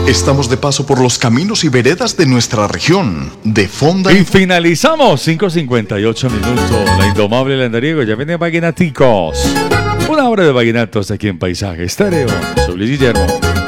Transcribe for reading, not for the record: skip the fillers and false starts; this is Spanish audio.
Estamos de paso por los caminos y veredas de nuestra región. De Fonda y finalizamos 5:58 minutos. La indomable Landariego ya viene Vallenaticos. Una hora de vallenatos aquí en Paisaje Estéreo. Soy Luis Guillermo.